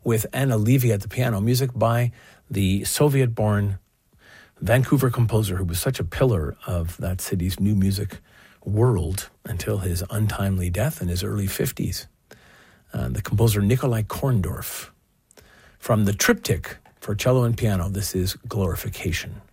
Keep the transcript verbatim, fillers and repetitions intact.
with Anna Levy at the piano. Music by the Soviet-born Vancouver composer who was such a pillar of that city's new music world until his untimely death in his early fifties. Uh, the composer Nikolai Korndorf. From the triptych for cello and piano, this is Glorification.